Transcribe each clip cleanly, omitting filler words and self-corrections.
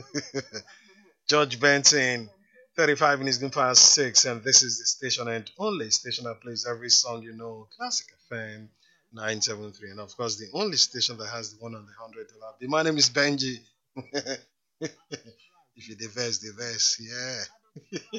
George Benson, 35 minutes been past 6, and this is the station and only station that plays every song you know, Classic FM 973. And of course, the only station that has the one on the $100 bill. My name is Benji. If you the verse, yeah.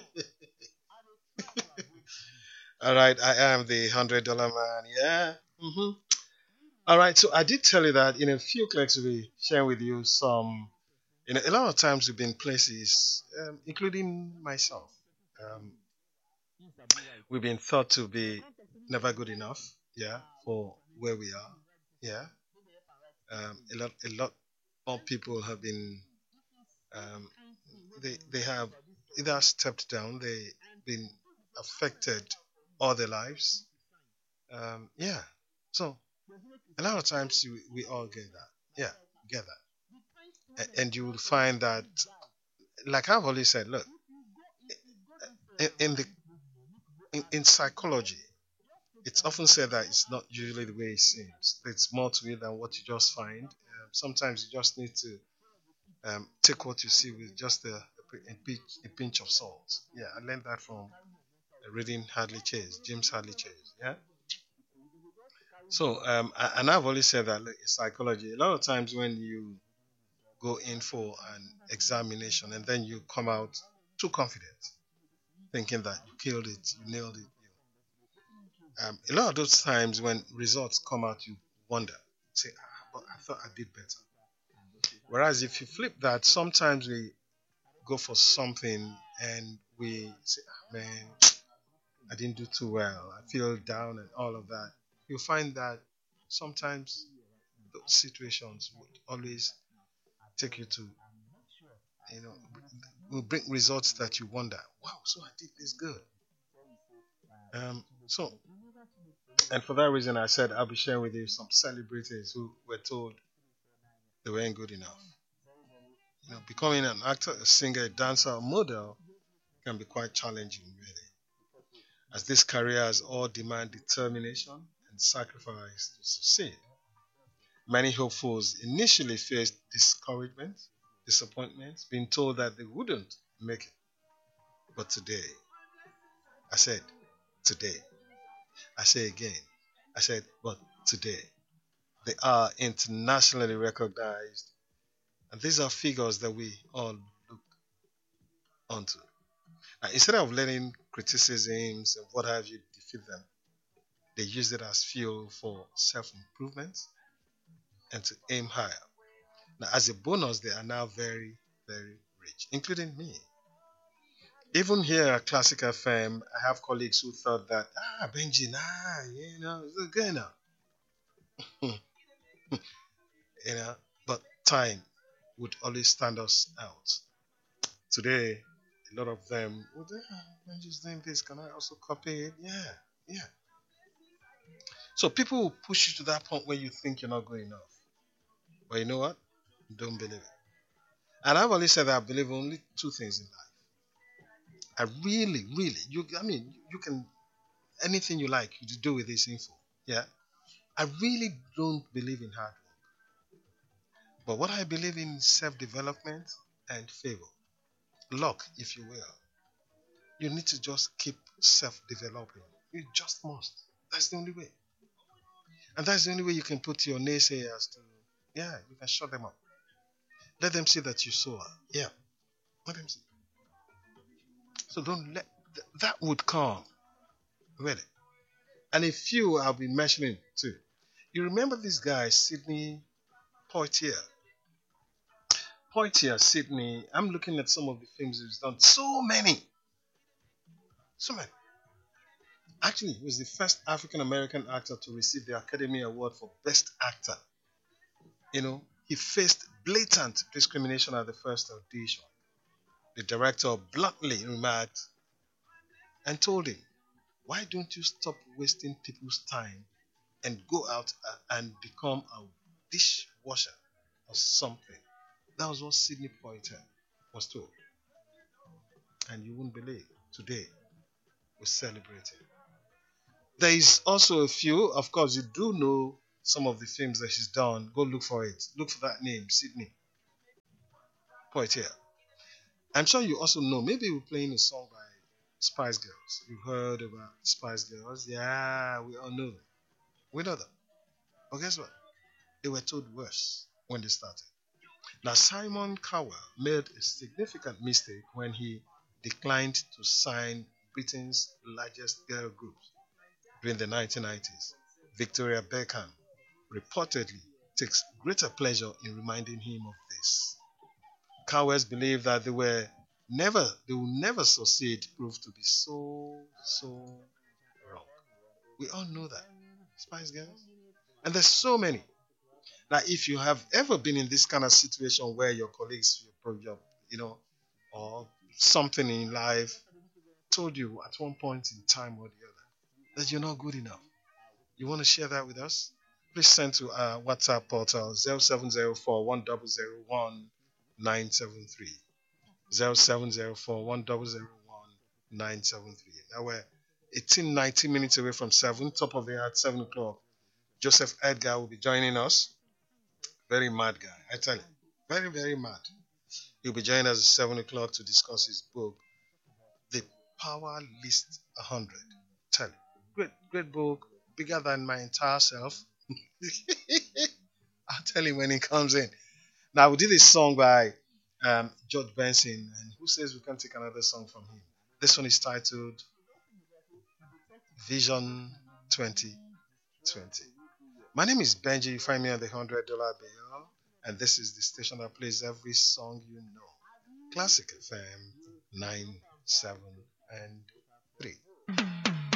All right, I am the $100 man, yeah. All right, so I did tell you that in a few clicks we'll be sharing with you some. A lot of times we've been places, including myself. Um, we've been thought to be never good enough, yeah, for where we are, yeah. A lot more people have been, um, they have either stepped down, they've been affected all their lives, yeah. So a lot of times we all get that, yeah, get that, and you will find that, like I've always said, look, in the in psychology, it's often said that it's not usually the way it seems. It's more to it than what you just find. Sometimes you just need to take what you see with just a pinch of salt. Yeah, I learned that from reading Hadley Chase, James Hadley Chase. Yeah. So, and I've always said that like, in psychology, a lot of times when you go in for an examination and then you come out too confident, thinking that you killed it, you nailed it. A lot of those times when results come out, you wonder, say, but I thought I did better. Whereas if you flip that, sometimes we go for something and we say, man, I didn't do too well. I feel down and all of that. You find that sometimes those situations would always take you to, you know, will bring results that you wonder, wow, so I did this good. So, and for that reason, I said I'll be sharing with you some celebrities who were told they weren't good enough. Becoming an actor, a singer, a dancer, a model can be quite challenging, really, as these careers all demand determination and sacrifice to succeed. Many hopefuls initially faced discouragement, disappointment, being told that they wouldn't make it. But today, I said, today, I say again, I said, but today, they are internationally recognized. And these are figures that we all look onto. Instead of letting criticisms and what have you defeat them, they use it as fuel for self improvement and to aim higher. Now, as a bonus, they are now very, very rich, including me. Even here at Classic FM, I have colleagues who thought that, Benji, nah, it's good now. But time would always stand us out. Today, a lot of them would, Benji's doing this, can I also copy it? Yeah, yeah. So people will push you to that point where you think you're not good enough. But you know what? Don't believe it. And I've always said that I believe only two things in life. I really, really, you can, anything you like, you do with this info. Yeah. I really don't believe in hard work. But what I believe in is self development and favor. Luck, if you will. You need to just keep self developing. You just must. That's the only way. And that's the only way you can put your naysayers to, yeah, you can shut them up. Let them see that you saw. Yeah. Let them see. So don't let that would come. Really. And a few I'll be mentioning too. You remember this guy, Sidney Poitier? Poitier, Sydney. I'm looking at some of the films he's done. So many. So many. Actually, he was the first African American actor to receive the Academy Award for Best Actor. He faced blatant discrimination at the first audition. The director bluntly remarked and told him, why don't you stop wasting people's time and go out and become a dishwasher or something? That was what Sidney Poitier was told. And you wouldn't believe, today we're celebrating. There is also a few, of course, you do know some of the films that she's done. Go look for it. Look for that name, Sydney. Poet here. I'm sure you also know, maybe we're playing a song by Spice Girls. You've heard about Spice Girls. Yeah, we all know them. We know them. But guess what? They were told worse when they started. Now, Simon Cowell made a significant mistake when he declined to sign Britain's largest girl group during the 1990s. Victoria Beckham reportedly takes greater pleasure in reminding him of this. Cowers believed that they will never succeed proved to be so wrong. We all know that. Spice Girls. And there's so many. That if you have ever been in this kind of situation where your colleagues, you know, or something in life told you at one point in time or the other that you're not good enough, you want to share that with us? Please send to our WhatsApp portal 0704 Now we're 18, 19 minutes away from 7, top of the hour at 7 o'clock. Joseph Edgar will be joining us. Very mad guy, I tell you. Very, very mad. He'll be joining us at 7 o'clock to discuss his book, The Power List 100. Tell you. Great, great book. Bigger than my entire self. I'll tell you when he comes in. Now, we did a song by George Benson, and who says we can't take another song from him? This one is titled Vision 2020. My name is Benji. You find me on the $100 bill, and this is the station that plays every song you know. Classic FM 9, 7, and 3.